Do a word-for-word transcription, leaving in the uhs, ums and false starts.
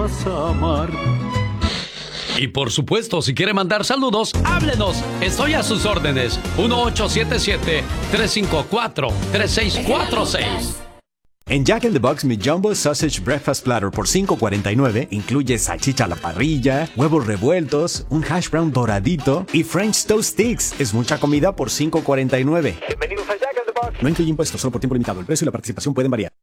vas a amar. Y por supuesto, si quiere mandar saludos, háblenos. Estoy a sus órdenes. uno ocho siete siete, tres cinco cuatro, tres seis cuatro seis. En Jack in the Box, mi Jumbo Sausage Breakfast Platter por cinco cuarenta y nueve incluye salchicha a la parrilla, huevos revueltos, un hash brown doradito y French Toast Sticks. Es mucha comida por cinco cuarenta y nueve. Bienvenidos a Jack in the Box. No incluye impuestos, solo por tiempo limitado. El precio y la participación pueden variar.